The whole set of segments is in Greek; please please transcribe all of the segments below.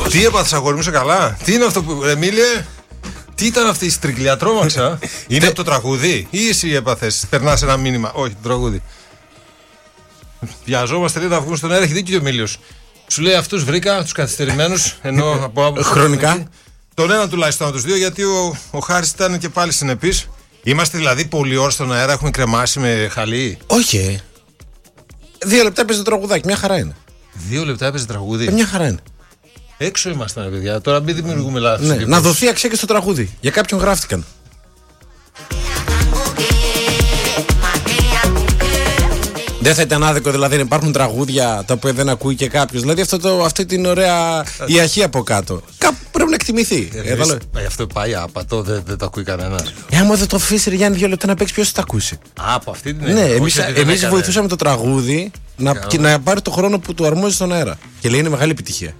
Τι έπαθες, αγόρι μου, είσαι καλά? Τι είναι αυτό που. Εμίλιε, τι ήταν αυτή η στρικλιά, τρόμαξα. Είναι από το τραγούδι ή εσύ έπαθες? Περνάς ένα μήνυμα? Όχι, το τραγούδι. Βιαζόμαστε, λέει, να βγουν στον αέρα. Έχει δίκιο ο Εμίλιος. Σου λέει αυτούς βρήκα, τους καθυστερημένους, ενώ από άποψη. Χρονικά. Τον έναν τουλάχιστον από τους δύο, γιατί ο Χάρης ήταν και πάλι συνεπής. Είμαστε δηλαδή πολλή ώρα στον αέρα, έχουμε κρεμάσει με χαλί. Όχι. 2 λεπτά έπαιζε το τραγουδάκι, μια χαρά είναι. 2 λεπτά έπαιζε τραγούδι. Μια χαρά είναι. Έξω ήμασταν, παιδιά. Τώρα μην δημιουργούμε λάθος. Ναι, να δοθεί αξία και στο τραγούδι. Για κάποιον γράφτηκαν. Δεν θα ήταν άδικο δηλαδή να υπάρχουν τραγούδια τα οποία δεν ακούει και κάποιος. Δηλαδή αυτή την ωραία ιαχή από κάτω. Κάπου πρέπει να εκτιμηθεί. Αυτό πάει άπατο, δεν το ακούει κανένας. Άμα δεν το αφήσει, Γιάννη, 2 λεπτά να παίξει, ποιος θα τα ακούσει? Από αυτή την ναι, εμείς βοηθούσαμε το τραγούδι να πάρει το χρόνο που του αρμόζει στον αέρα. Και λέει είναι μεγάλη επιτυχία.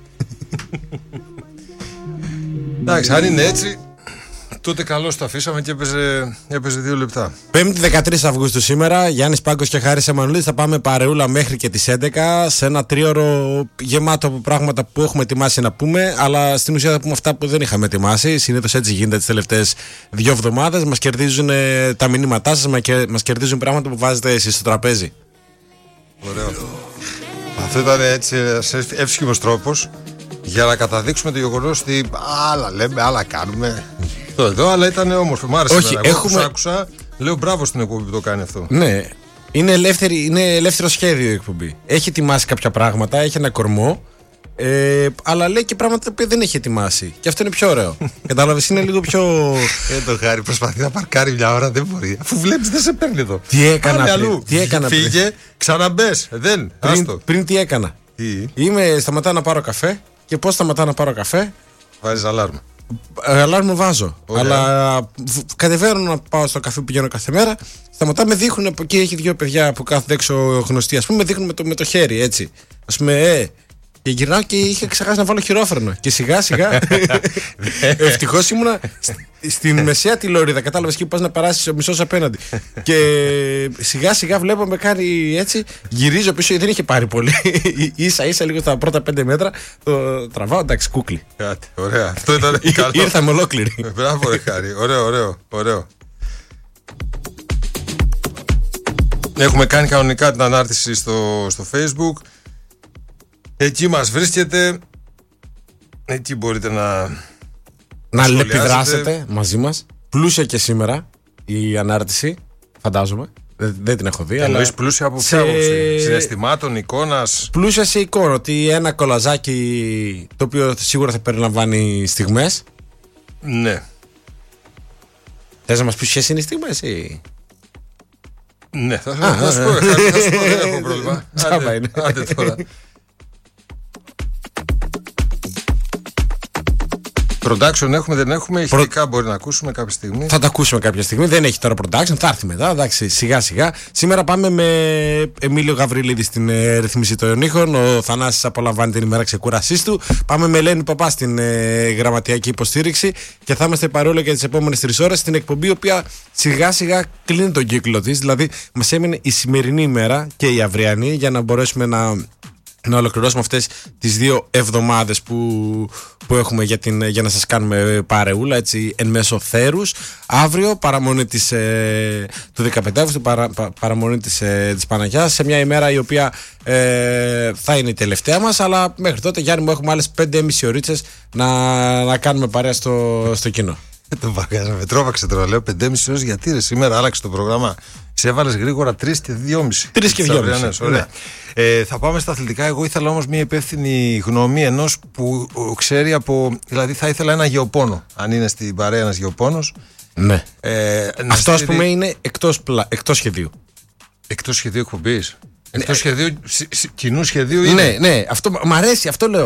Εντάξει, αν είναι έτσι, τότε καλώς το αφήσαμε και έπαιζε 2 λεπτά. 5η 13 Αυγούστου σήμερα, Γιάννης Πάγκος και Χάρης Εμμανουηλίδης. Θα πάμε παρεούλα μέχρι και τις 11 σε ένα 3ωρο γεμάτο από πράγματα που έχουμε ετοιμάσει να πούμε. Αλλά στην ουσία θα πούμε αυτά που δεν είχαμε ετοιμάσει. Συνήθως έτσι γίνεται τις τελευταίες 2 εβδομάδες. Μας κερδίζουν τα μηνύματά σας, μας κερδίζουν πράγματα που βάζετε εσείς στο τραπέζι. Ωραίο. Αυτό ήταν έτσι ένας εύσχυμος τρόπος για να καταδείξουμε το γεγονός ότι άλλα λέμε, άλλα κάνουμε. Αυτό εδώ, αλλά ήταν όμορφο. Μ' άρεσε. Όχι, εγώ που άκουσα, λέω μπράβο στην εκπομπή που το κάνει αυτό. Ναι, είναι ελεύθερο σχέδιο η εκπομπή. Έχει ετοιμάσει κάποια πράγματα, έχει ένα κορμό, αλλά λέει και πράγματα που δεν έχει ετοιμάσει. Και αυτό είναι πιο ωραίο. Κατάλαβες, είναι λίγο πιο. Το Χάρη προσπαθεί να παρκάρει μια ώρα, δεν μπορεί. Αφού βλέπεις, δεν σε παίρνει εδώ. Τι έκανα πριν. Φύγε, ξαναμπες. Πριν τι έκανα. Σταματάω να πάρω καφέ. Και πώς σταματάω να πάρω καφέ? Βάζεις αλάρμα. Αλάρμα βάζω. Ωραία. Αλλά κατεβαίνω να πάω στο καφέ που πηγαίνω κάθε μέρα. Σταματάω, με δείχνουν από εκεί. Έχει 2 παιδιά που κάθονται έξω γνωστοί, ας πούμε, με δείχνουν με το χέρι έτσι. Ας πούμε, και γυρνάω και είχα ξεχάσει να βάλω χειρόφρενο. Και σιγά σιγά. Ευτυχώς ήμουνα στην μεσαία τη λωρίδα. Κατάλαβες, εκεί που πας να περάσεις ο μισός απέναντι. Και σιγά σιγά βλέπω με κάνει έτσι. Γυρίζω πίσω, δεν είχε πάρει πολύ. Ίσα λίγο στα πρώτα 5 μέτρα. Το τραβάω, εντάξει, κούκλι. Ωραία. Αυτό ήταν καλό. Ήρθαμε ολόκληροι. Μπράβο, ρε Χάρη. Ωραίο. Έχουμε κάνει κανονικά την ανάρτηση στο Facebook. Εκεί μας βρίσκεται. Εκεί μπορείτε να επιδράσετε μαζί μας. Πλούσια και σήμερα η ανάρτηση, φαντάζομαι. Δεν την έχω δει. Εννοείς πλούσια από ποια άποψη? Συναισθημάτων, εικόνας? Πλούσια σε εικόνα. Ότι ένα κολαζάκι το οποίο σίγουρα θα περιλαμβάνει στιγμές. Ναι. Θες να μας πεις ποιες είναι οι στιγμές ή? Ναι, θα σου πω, δεν έχω πρόβλημα. Άντε τώρα. Production έχουμε, δεν έχουμε. Ηχητικά μπορεί να ακούσουμε κάποια στιγμή. Θα τα ακούσουμε κάποια στιγμή. Δεν έχει τώρα production, θα έρθει μετά. Εντάξει, σιγά σιγά. Σήμερα πάμε με Εμίλιο Γαβριλίδη στην ρυθμίση των ήχων. Ο Θανάσης απολαμβάνει την ημέρα ξεκούρασής του. Πάμε με Ελένη Παπά στην γραμματιακή υποστήριξη. Και θα είμαστε παρόλο για τις επόμενες 3 ώρες στην εκπομπή, η οποία σιγά σιγά κλείνει τον κύκλο της. Δηλαδή, μας έμεινε η σημερινή ημέρα και η αυριανή για να μπορέσουμε να ολοκληρώσουμε αυτές τις 2 εβδομάδες που έχουμε για να σας κάνουμε παρεούλα έτσι εν μέσω θέρους. Αύριο παραμονή του 15ου, παραμονή της Παναγιάς, σε μια ημέρα η οποία θα είναι η τελευταία μας, αλλά μέχρι τότε, Γιάννη μου, έχουμε άλλες 5,5 ωρίτσες να κάνουμε παρέα στο κοινό. Το βαγάζα, με τρόβαξε τώρα, λέω 5,5 ώρες, γιατί ρε, σήμερα άλλαξε το πρόγραμμα. Σε έβαλες γρήγορα 3 και 2,5. 3 και 2,5. Ωραία. Θα πάμε στα αθλητικά. Εγώ ήθελα όμως μια υπεύθυνη γνώμη ενός που ξέρει δηλαδή θα ήθελα ένα γεωπόνο. Αν είναι στην παρέα ένας γεωπόνος. Ναι. Αυτό ας πούμε είναι εκτός σχεδίου. Εκτός σχεδίου εκπομπής. Εκτός σχεδίου, κοινού σχεδίου είναι. Ναι, αυτό μ' αρέσει, αυτό λέω.